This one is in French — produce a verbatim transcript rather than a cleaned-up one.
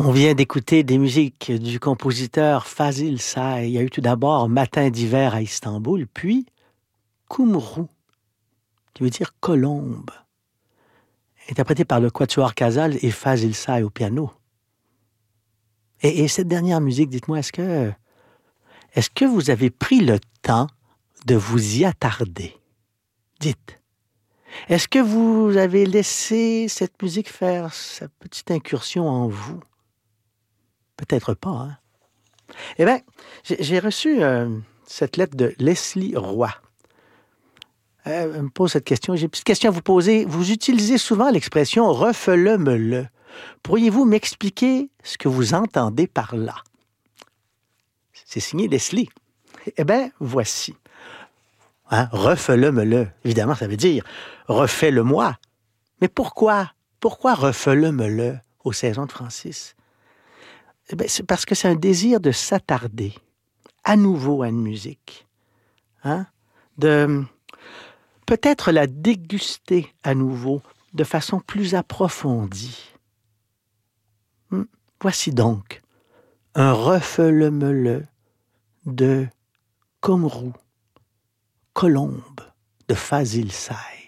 On vient d'écouter des musiques du compositeur Fazil Say. Il y a eu tout d'abord Matin d'hiver à Istanbul, puis Kumru, qui veut dire colombe, interprété par le Quatuor Casals et Fazil Say au piano. Et, et cette dernière musique, dites-moi, est-ce que, est-ce que vous avez pris le temps de vous y attarder? Dites. Est-ce que vous avez laissé cette musique faire sa petite incursion en vous? Peut-être pas, hein? Eh bien, j'ai, j'ai reçu euh, cette lettre de Leslie Roy. Euh, elle me pose cette question. J'ai une petite question à vous poser. Vous utilisez souvent l'expression « refais-le-me-le ». Pourriez-vous m'expliquer ce que vous entendez par là? C'est signé Leslie. Eh bien, voici. Hein? Refais-le-me-le. Évidemment, ça veut dire « refais-le-moi ». Mais pourquoi? Pourquoi refais-le-me-le aux saisons de Francis? Eh bien, c'est parce que c'est un désir de s'attarder à nouveau à une musique. Hein? De peut-être la déguster à nouveau de façon plus approfondie. Hmm. Voici donc un refais-le-me-le de Kumru, colombe de Fazil Say.